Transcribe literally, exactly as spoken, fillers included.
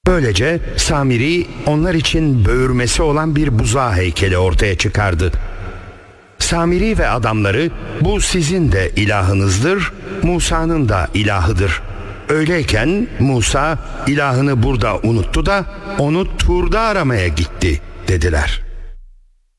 Böylece Samiri onlar için böğürmesi olan bir buzağı heykeli ortaya çıkardı. Samiri ve adamları bu sizin de ilahınızdır, Musa'nın da ilahıdır. Öyleyken Musa ilahını burada unuttu da onu Tur'da aramaya gitti dediler.